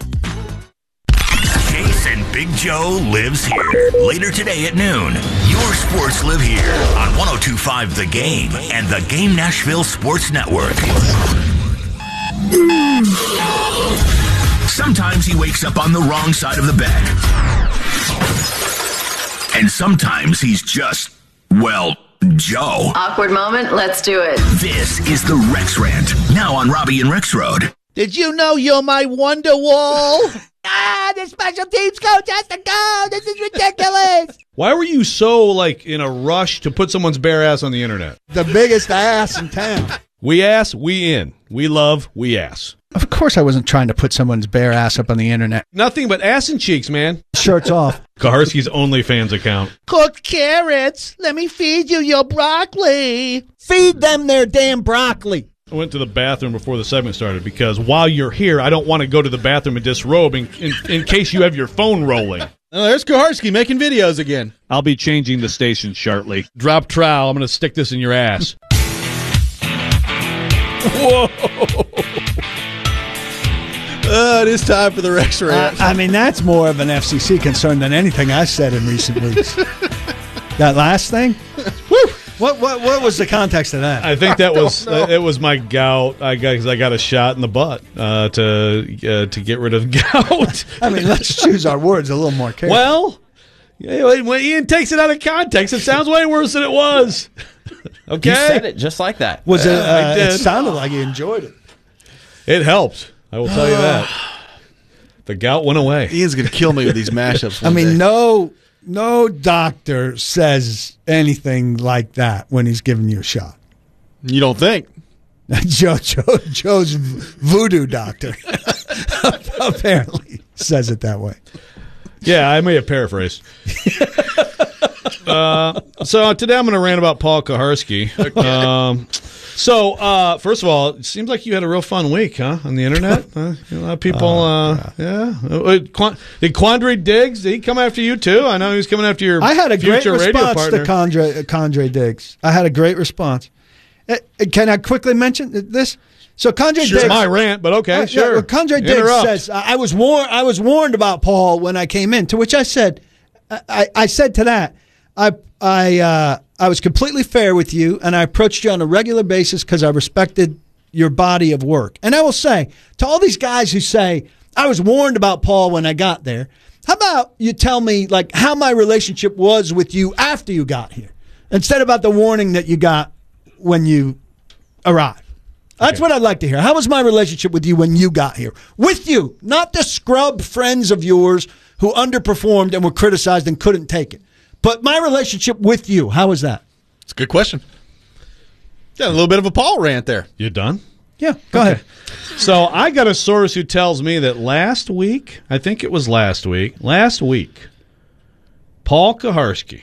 Chase and Big Joe lives here. Later today at noon, your sports live here on one oh two point five The Game and the Game Nashville Sports Network. Sometimes he wakes up on the wrong side of the bed. And sometimes he's just, well, Joe. Awkward moment, let's do it. This is the Rex Rant, now on Robbie and Rexroad. Did you know you're my wonder wall? Ah, the special teams coach has to go. This is ridiculous. Why were you so, like, in a rush to put someone's bare ass on the internet? The biggest ass in town. We ass, we in. We love, we ass. Of course I wasn't trying to put someone's bare ass up on the internet. Nothing but ass and cheeks, man. Shirts off. Kaharski's OnlyFans account. Cooked carrots. Let me feed you your broccoli. Feed them their damn broccoli. I went to the bathroom before the segment started because while you're here, I don't want to go to the bathroom and disrobe in, in, in case you have your phone rolling. Oh, there's Kuharski making videos again. I'll be changing the station shortly. Drop trowel. I'm going to stick this in your ass. Whoa. Uh, it is time for the Rex Rant. Uh, I mean, that's more of an F C C concern than anything I've said in recent weeks. That last thing? Woo! What, what what was the context of that? I think that was uh, it was my gout. I got cause I got a shot in the butt uh, to uh, to get rid of gout. I mean, let's choose our words a little more carefully. Well, yeah, when Ian takes it out of context, it sounds way worse than it was. Okay, you said it just like that. Was it? Yeah, I Uh, did. it sounded like you enjoyed it. It helped. I will tell you that. The gout went away. Ian's going to kill me with these mashups. I one mean, day. no no doctor says anything like that when he's giving you a shot. You don't think? Joe, Joe Joe's voodoo doctor apparently says it that way. Yeah, I may have paraphrased. uh, so today I'm going to rant about Paul Kuharski. Um, so uh, first of all, it seems like you had a real fun week, huh? On the internet, uh, a lot of people. Oh, uh, yeah, uh, Qu- did Quandre Diggs? Did he come after you too? I know he was coming after your. I had a great future radio response partner. to Condre, uh, Condre Diggs. I had a great response. Uh, uh, can I quickly mention this? So Condre Sure, Diggs, it's my rant, but okay, Uh, sure. Yeah, well, Condre Diggs Interrupt. says, I I was warned. I was warned about Paul when I came in. To which I said, I, I, I said to that, I I uh, I was completely fair with you, and I approached you on a regular basis because I respected your body of work. And I will say to all these guys who say I was warned about Paul when I got there, how about you tell me like how my relationship was with you after you got here, instead about the warning that you got when you arrived. That's what I'd like to hear. How was my relationship with you when you got here? With you, not the scrub friends of yours who underperformed and were criticized and couldn't take it. But my relationship with you, how was that? It's a good question. Got a little bit of a Paul rant there. You done? Yeah, go Okay. ahead. So I got a source who tells me that last week, I think it was last week, last week, Paul Kuharski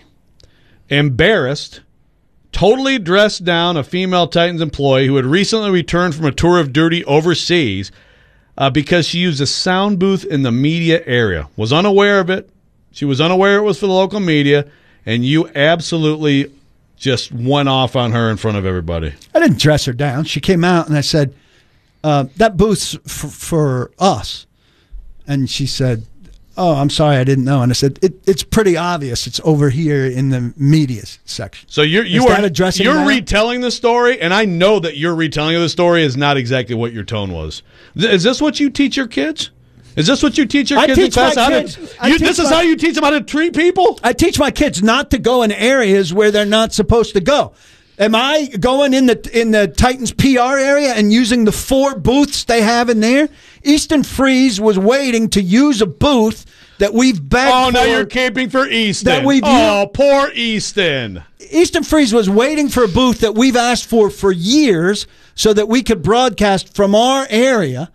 embarrassed, totally dressed down a female Titans employee who had recently returned from a tour of duty overseas uh, because she used a sound booth in the media area. Was unaware of it. She was unaware it was for the local media, and you absolutely just went off on her in front of everybody. I didn't dress her down. She came out and I said, uh, that booth's f- for us. And she said, oh, I'm sorry, I didn't know. And I said, it, it's pretty obvious. It's over here in the media section. So you're you Is are that addressing you're that? retelling the story, and I know that your retelling of the story is not exactly what your tone was. Th- Is this what you teach your kids? Is this what you teach your I kids in teach my class? How to- kids- I you- teach this is my- how you teach them how to treat people? I teach my kids not to go in areas where they're not supposed to go. Am I going in the in the Titans P R area and using the four booths they have in there? Easton Freeze was waiting to use a booth that we've begged Oh, for. now you're caping for Easton. That we've oh, poor Easton. Easton Freeze was waiting for a booth that we've asked for for years so that we could broadcast from our area,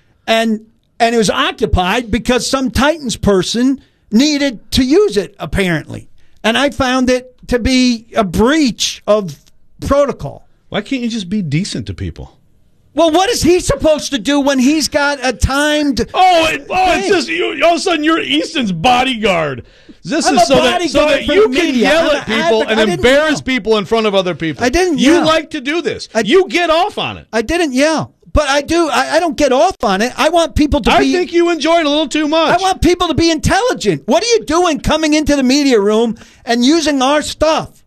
and and it was occupied because some Titans person needed to use it, apparently. And I found it to be a breach of protocol. Why can't you just be decent to people? Well, what is he supposed to do when he's got a timed... Oh, it, oh it's thing? just you, all of a sudden you're Easton's bodyguard. This I'm is a so that, so bodyguard that for you the can media. yell I'm at an people advocate. and I didn't embarrass yell. people in front of other people. I didn't You yell. like to do this. you get off on it. I didn't yell. But I do. I, I don't get off on it. I want people to I be... think you enjoy it a little too much. I want people to be intelligent. What are you doing coming into the media room and using our stuff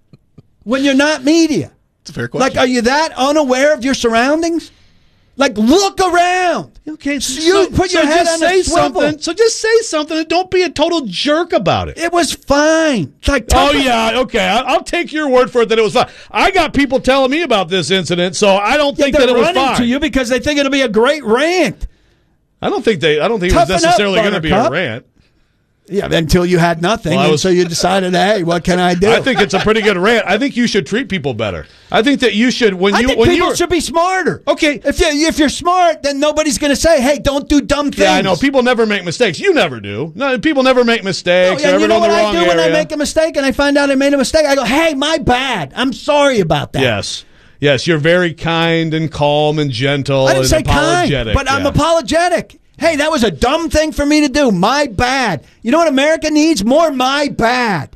when you're not media? It's a fair question. Like, are you that unaware of your surroundings? Like, look around. Okay, so you put your so head just on say a swivel. something. So just say something and don't be a total jerk about it. It was fine. It's like, Oh, yeah, okay. I- I'll take your word for it that it was fine. I got people telling me about this incident, so I don't think they're that it was running fine. to you because they think it'll be a great rant. I don't think they. I don't think Toughen it was up, necessarily going to be a Buttercup. rant. Yeah, until you had nothing, Well, I and was- so you decided, hey, what can I do? I think it's a pretty good rant. I think you should treat people better. I think that you should when I you think when people you should be smarter. Okay, if you if you're smart, then nobody's going to say, "Hey, don't do dumb things." Yeah, I know people never make mistakes. You never do. No, people never make No, mistakes. and They're you ever know in what the I wrong do when I area. make a mistake and I find out I made a mistake? I go, "Hey, my bad. I'm sorry about that." Yes. Yes, you're very kind and calm and gentle I didn't and say apologetic. kind, but I'm yeah. apologetic. Hey, that was a dumb thing for me to do. My bad. You know what America needs? More my bad.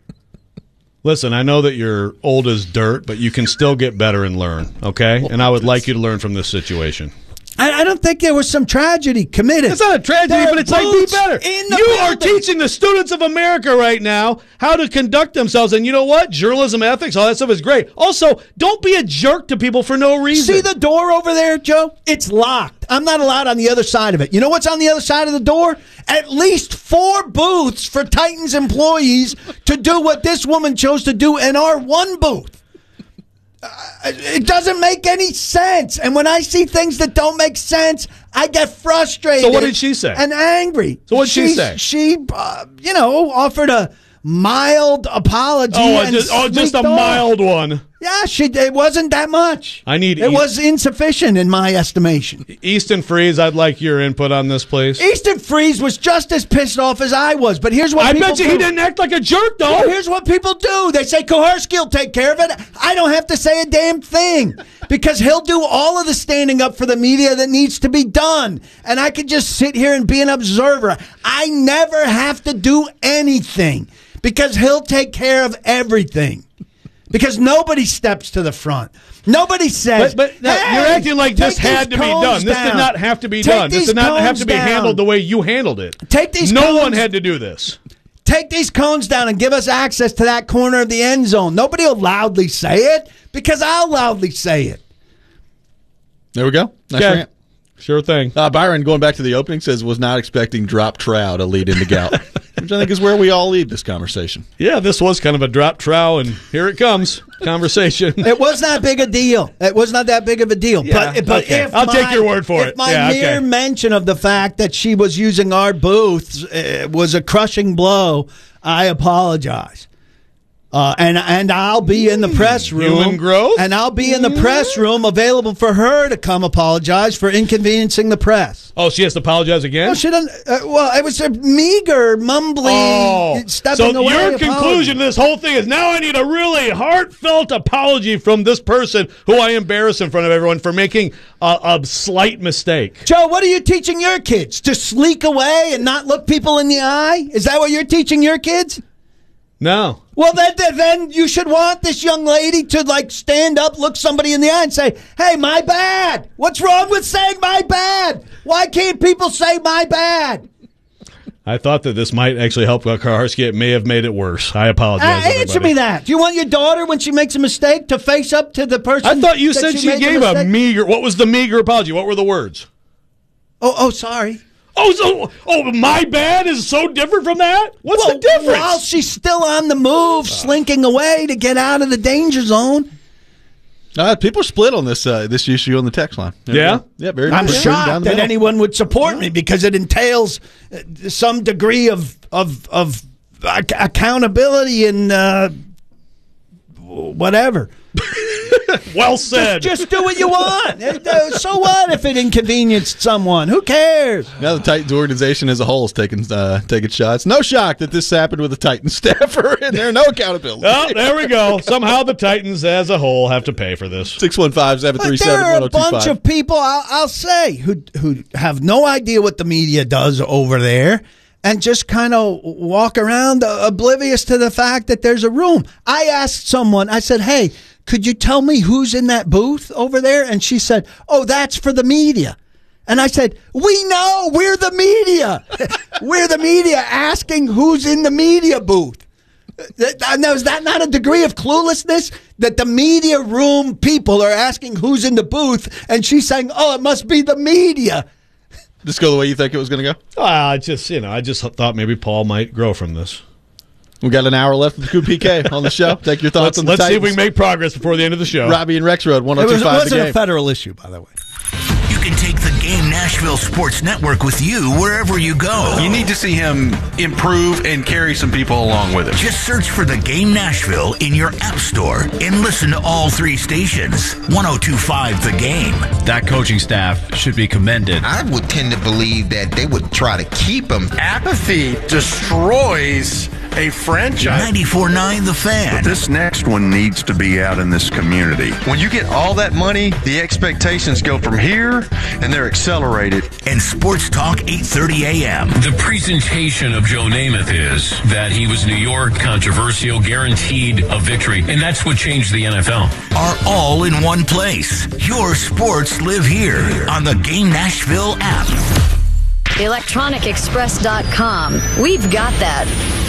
Listen, I know that you're old as dirt, but you can still get better and learn, okay? And I would like you to learn from this situation. I, I don't think there was some tragedy committed. It's not a tragedy, There but are it's like be boots better. in the You are building. teaching the students of America right now how to conduct themselves. And you know what? Journalism ethics, all that stuff is great. Also, don't be a jerk to people for no reason. See the door over there, Joe? It's locked. I'm not allowed on the other side of it. You know what's on the other side of the door? At least four booths for Titans employees to do what this woman chose to do in our one booth. Uh, it doesn't make any sense. And when I see things that don't make sense, I get frustrated. So what did she say? And angry. So what did she She's- say? She, uh, you know, offered a mild apology. Oh, and just, oh, just a sneaked off. mild one. Yeah, she. It wasn't that much. I need It East- was insufficient in my estimation. Easton Freeze, I'd like your input on this, please. Easton Freeze was just as pissed off as I was, but here's what I people bet you do. he didn't act like a jerk, though. Well, here's what people do. They say Koharski will take care of it. I don't have to say a damn thing because he'll do all of the standing up for the media that needs to be done. And I can just sit here and be an observer. I never have to do anything because he'll take care of everything. Because nobody steps to the front. Nobody says, But, but no, hey, you're acting like this take had these to be cones done. This down. did not have to be Take done. This these did not have cones to be down. handled the way you handled it. Take these No cones- one had to do this. Take these cones down and give us access to that corner of the end zone. Nobody will loudly say it because I'll loudly say it. There we go. Nice Okay. rant. Sure thing. Uh, Byron, going back to the opening, says was not expecting drop trow to lead into gout, which I think is where we all lead this conversation. Yeah, this was kind of a drop trow, and here it comes. Conversation. It was not big a deal. It was not that big of a deal. Yeah, but but okay. if I'll my, take your word for if it. my Yeah, mere okay. mention of the fact that she was using our booths uh, was a crushing blow, I apologize. Uh, and and I'll be in the press room. Human growth? And I'll be in the press room available for her to come apologize for inconveniencing the press. Oh, she has to apologize again? No, she doesn't. Uh, well, it was a meager, mumbly, Oh, stepping so away. your apology. conclusion to this whole thing is now I need a really heartfelt apology from this person who I embarrass in front of everyone for making a, a slight mistake. Joe, what are you teaching your kids? To sleek away and not look people in the eye? Is that what you're teaching your kids? No. Well, then, then, then you should want this young lady to, like, stand up, look somebody in the eye and say, hey, my bad. What's wrong with saying my bad? Why can't people say my bad? I thought that this might actually help Koharski. It may have made it worse. I apologize. Uh, answer everybody. me that. Do you want your daughter, when she makes a mistake, to face up to the person? I thought you that said she, made the gave a mistake? meager. What was the meager apology? What were the words? Oh, oh, sorry. Oh, so oh, my bad is so different from that? What's well, the difference? While she's still on the move, slinking away to get out of the danger zone. Uh, people are split on this uh, this issue on the text line. Yeah? Yeah, very I'm very shocked down the that middle. anyone would support me because it entails uh, some degree of of of ac- accountability and uh, whatever. Well said. Just, just do what you want. Uh, So what if it inconvenienced someone? Who cares? Now the Titans organization as a whole is taking uh, taking shots. No shock that this happened with a Titans staffer, and there no accountability. Oh, there we go. Somehow the Titans as a whole have to pay for this. six one five, seven three But there seven, are one oh a two five. bunch of people, I'll, I'll say, who who have no idea what the media does over there and just kind of walk around oblivious to the fact that there's a room. I asked someone, I said, hey, could you tell me who's in that booth over there? And she said, oh, that's for the media. And I said, we know, we're the media. We're the media asking who's in the media booth. Now, is that not a degree of cluelessness that the media room people are asking who's in the booth, and she's saying, "Oh, it must be the media." Just go the way you think it was going to go. Uh, I just, you know, I just thought maybe Paul might grow from this. We got an hour left of the Coup P K on the show. Take your thoughts Let's, on the let's see if Titans. we can make progress before the end of the show. Robbie and Rex Road, one oh It, two was, it five the wasn't game. a federal issue, by the way. You can take the Game Nashville Sports Network with you wherever you go. You need to see him improve and carry some people along with him. Just search for the Game Nashville in your app store and listen to all three stations. one oh two point five The Game. That coaching staff should be commended. I would tend to believe that they would try to keep him. Apathy destroys a franchise. ninety-four point nine The Fan. But this next one needs to be out in this community. When you get all that money, the expectations go from here, and they're accelerated. And Sports Talk eight thirty a.m. The presentation of Joe Namath is that he was New York, controversial, guaranteed a victory, and that's what changed the N F L. Are all in one place. Your sports live here on the Game Nashville app. electronic express dot com. We've got that.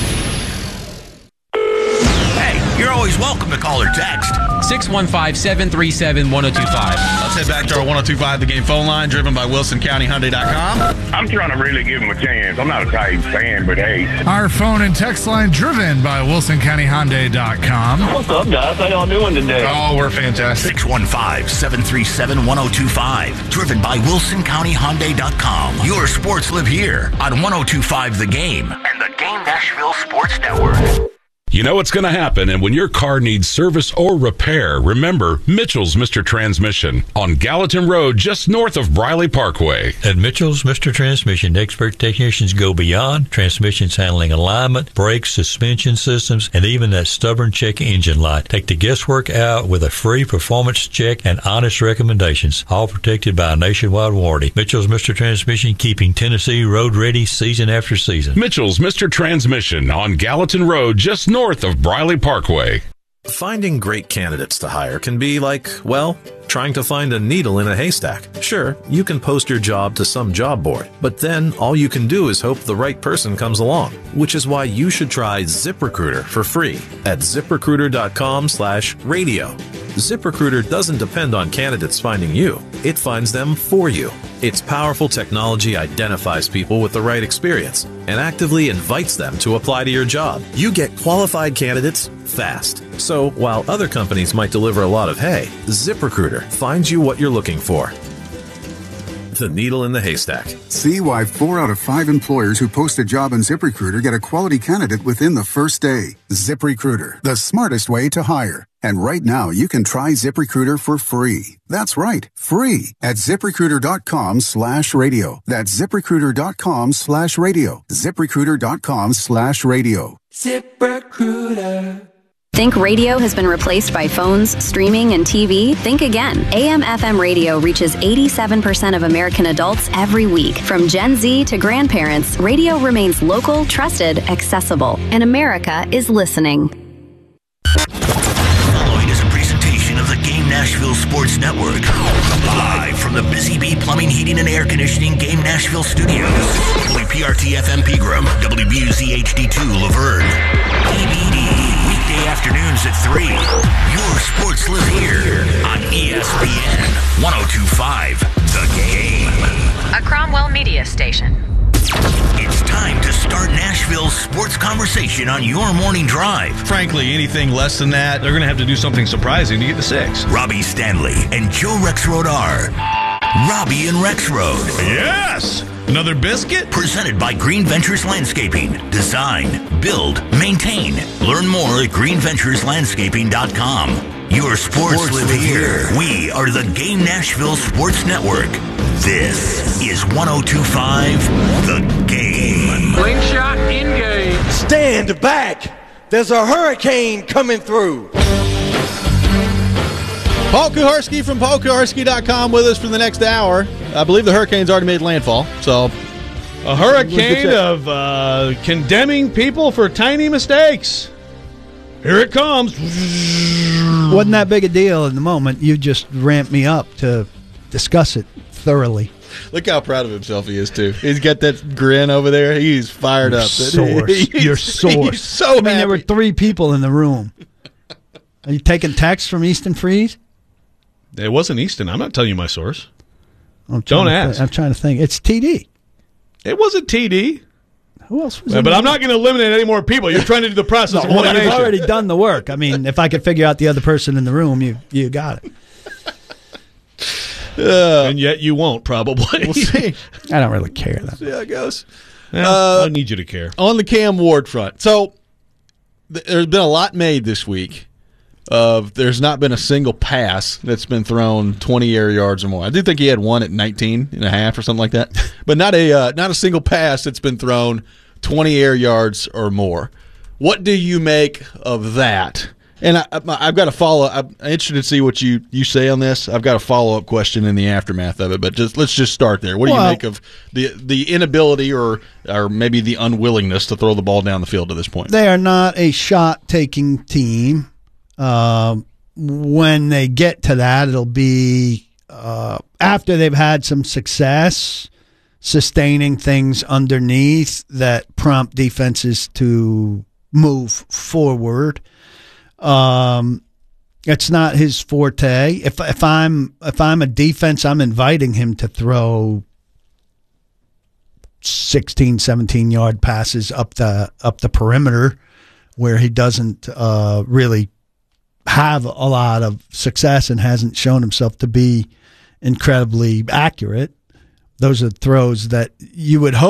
Hey, you're always welcome to call or text. six one five, seven three seven, one oh two five. Let's head back to our one oh two five The Game phone line, driven by Wilson County Hyundai dot com. I'm trying to really give him a chance. I'm not a Titans fan, but hey. Our phone and text line driven by Wilson County Hyundai dot com. What's up, guys? How y'all doing today? Oh, we're fantastic. six one five, seven three seven, one oh two five. Driven by Wilson County Hyundai dot com. Your sports live here on one oh two five The Game and the Game Nashville Sports Network. You know what's going to happen, and when your car needs service or repair, remember Mitchell's Mister Transmission on Gallatin Road, just north of Briley Parkway. At Mitchell's Mister Transmission, expert technicians go beyond transmissions handling alignment, brakes, suspension systems, and even that stubborn check engine light. Take the guesswork out with a free performance check and honest recommendations, all protected by a nationwide warranty. Mitchell's Mister Transmission, keeping Tennessee road ready season after season. Mitchell's Mister Transmission on Gallatin Road, just north north of Briley Parkway. Finding great candidates to hire can be like, well, trying to find a needle in a haystack. Sure, you can post your job to some job board, but then all you can do is hope the right person comes along, which is why you should try ZipRecruiter for free at ZipRecruiter.com slash radio. ZipRecruiter doesn't depend on candidates finding you. It finds them for you. Its powerful technology identifies people with the right experience and actively invites them to apply to your job. You get qualified candidates fast. So while other companies might deliver a lot of hay, ZipRecruiter finds you what you're looking for. The needle in the haystack. See why four out of five employers who post a job on ZipRecruiter get a quality candidate within the first day. ZipRecruiter, the smartest way to hire. And right now, you can try ZipRecruiter for free. That's right, free at ZipRecruiter.com slash radio. That's ZipRecruiter.com slash radio. ZipRecruiter.com slash radio. ZipRecruiter. Think radio has been replaced by phones, streaming, and T V? Think again. A M F M radio reaches eighty-seven percent of American adults every week. From Gen Z to grandparents, radio remains local, trusted, accessible. And America is listening. Following is a presentation of the Game Nashville Sports Network. Live from the Busy Bee Plumbing, Heating, and Air Conditioning Game Nashville Studios. W P R T F M Pegram, W B U Z H D two Laverne. E B D. Afternoons at three. Your sports live here on E S P N one oh two point five The Game. A Cromwell Media Station. It's time to start Nashville's sports conversation on your morning drive. Frankly, anything less than that, they're going to have to do something surprising to get the six. Robbie Stanley and Joe Rexrode are Robbie and Rexrode. Yes! Another biscuit? Presented by Green Ventures Landscaping. Design, build, maintain. Learn more at green ventures landscaping dot com. Your sports, sports live, live here. here. We are the Game Nashville Sports Network. This is one oh two point five The Game. Slingshot in game. Stand back. There's a hurricane coming through. Paul Kuharsky from Paul Kuharsky dot com with us for the next hour. I believe the hurricane's already made landfall. So, a hurricane of uh, condemning people for tiny mistakes. Here it comes. Wasn't that big a deal in the moment. You just ramped me up to discuss it thoroughly. Look how proud of himself he is, too. He's got that grin over there. He's fired Your up. Source. He's, Your source. He's so I mean, happy. there were three people in the room. Are you taking texts from Easton Freeze? It wasn't Easton. I'm not telling you my source. I'm Don't to ask. Th- I'm trying to think. It's T D. It wasn't T D. Who else was Yeah, in but the I'm not going to eliminate any more people. You're trying to do the process No, of well, elimination. I've already done the work. I mean, if I could figure out the other person in the room, you you got it. Uh, and yet you won't, probably. We'll see. I don't really care. That See how it goes. Yeah, Uh, I need you to care. On the Cam Ward front. So, th- there's been a lot made this week of there's not been a single pass that's been thrown twenty air yards or more. I do think he had one at nineteen and a half or something like that. But not a uh, not a single pass that's been thrown twenty air yards or more. what do you make of that? And I, I've got to follow. I'm interested to see what you, you say on this. I've got a follow up question in the aftermath of it, but just let's just start there. What do well, you make of the the inability or or maybe the unwillingness to throw the ball down the field to this point? They are not a shot taking team. Uh, when they get to that, it'll be uh, after they've had some success sustaining things underneath that prompt defenses to move forward. Um, it's not his forte. If if I'm if I'm a defense, I'm inviting him to throw sixteen, seventeen yard passes up the up the perimeter where he doesn't uh, really have a lot of success and hasn't shown himself to be incredibly accurate. Those are throws that you would hope